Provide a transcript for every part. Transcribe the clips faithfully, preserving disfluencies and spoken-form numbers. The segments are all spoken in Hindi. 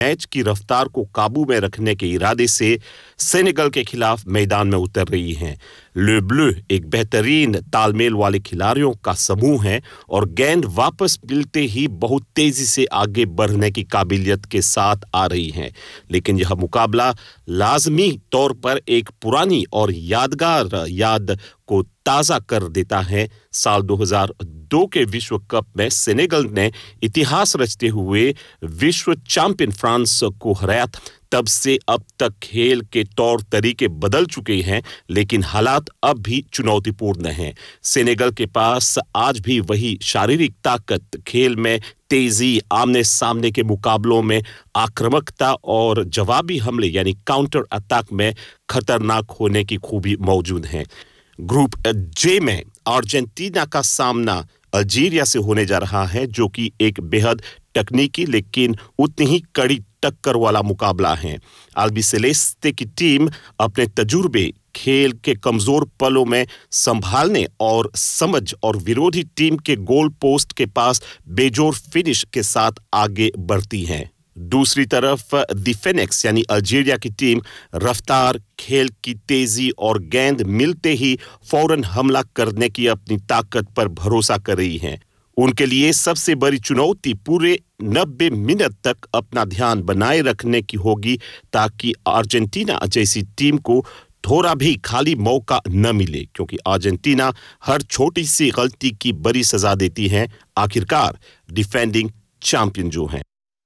मैच की रफ्तार को काबू में रखने के इरादे से सेनेगल के खिलाफ मैदान में उतर रही हैं। ले ब्लू एक बेहतरीन तालमेल वाले खिलाड़ियों का समूह है और गेंद वापस मिलते ही बहुत तेजी से आगे बढ़ने की काबिलियत के साथ आ रही हैं। लेकिन यह मुकाबला लाजमी तौर पर एक पुरानी और यादगार याद को ताज़ा कर देता है। साल दो हज़ार दो के विश्व कप में सेनेगल ने इतिहास रचते हुए विश्व चैंपियन फ्रांस को हराया था। तब से अब तक खेल के तौर तरीके बदल चुके हैं, लेकिन हालात अब भी चुनौतीपूर्ण हैं। सेनेगल के पास आज भी वही शारीरिक ताकत, खेल में तेजी, आमने सामने के मुकाबलों में आक्रामकता और जवाबी हमले यानी काउंटर अटैक में खतरनाक होने की खूबी मौजूद है। ग्रुप जे में अर्जेंटीना का सामना अल्जीरिया से होने जा रहा है, जो कि एक बेहद तकनीकी लेकिन उतनी ही कड़ी टक्कर वाला मुकाबला है। अल्बिसेलेस्ते की टीम अपने तजुर्बे, खेल के कमजोर पलों में संभालने और समझ और विरोधी टीम के गोल पोस्ट के पास बेजोर फिनिश के साथ आगे बढ़ती है। दूसरी तरफ द फेनिक्स यानी अल्जीरिया की टीम रफ्तार, खेल की तेजी और गेंद मिलते ही फौरन हमला करने की अपनी ताकत पर भरोसा कर रही है। उनके लिए सबसे बड़ी चुनौती पूरे नब्बे मिनट तक अपना ध्यान बनाए रखने की होगी, ताकि अर्जेंटीना जैसी टीम को थोड़ा भी खाली मौका न मिले, क्योंकि अर्जेंटीना हर छोटी सी गलती की बड़ी सजा देती है। आखिरकार डिफेंडिंग चैंपियन जो हैं।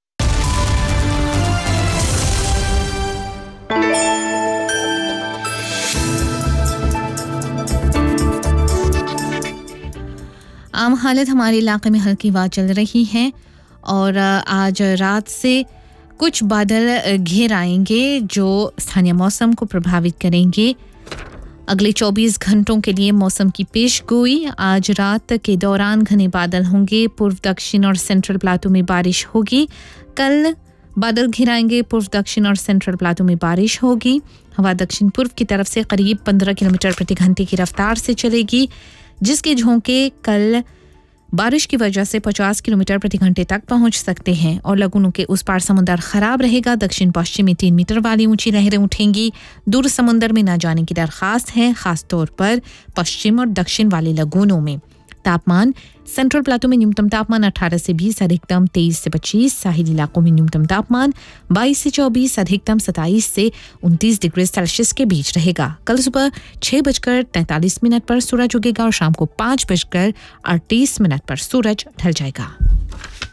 आम हालत हमारे इलाके में हल्की हवा चल रही है और आज रात से कुछ बादल घिर आएंगे जो स्थानीय मौसम को प्रभावित करेंगे। अगले चौबीस घंटों के लिए मौसम की पेशगोई। आज रात के दौरान घने बादल होंगे, पूर्व दक्षिण और सेंट्रल प्लाटू में बारिश होगी। कल बादल घिर आएंगे, पूर्व दक्षिण और सेंट्रल प्लाटू में बारिश होगी। हवा दक्षिण पूर्व की तरफ से करीब पंद्रह किलोमीटर प्रति घंटे की रफ्तार से चलेगी, जिसके झोंके कल बारिश की वजह से पचास किलोमीटर प्रति घंटे तक पहुंच सकते हैं और लगुनों के उस पार समुद्र खराब रहेगा। दक्षिण पश्चिम में तीन मीटर वाली ऊंची लहरें उठेंगी। दूर समुद्र में न जाने की दरखास्त है, खास तौर पर पश्चिम और दक्षिण वाले लगुनों में। तापमान सेंट्रल प्लाटू में न्यूनतम तापमान अठारह से बीस, अधिकतम तेईस से पच्चीस। साहिल इलाकों में न्यूनतम तापमान बाईस से चौबीस, अधिकतम सत्ताईस से उनतीस डिग्री सेल्सियस के बीच रहेगा। कल सुबह छह बजकर तैंतालीस मिनट पर सूरज उगेगा और शाम को पाँच बजकर अड़तीस मिनट पर सूरज ढल जाएगा।